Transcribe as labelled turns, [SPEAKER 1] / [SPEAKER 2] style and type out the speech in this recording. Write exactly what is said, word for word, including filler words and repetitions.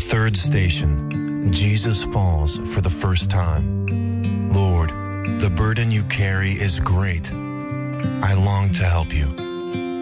[SPEAKER 1] third station, Jesus falls for the first time. Lord, the burden you carry is great. I long to help you.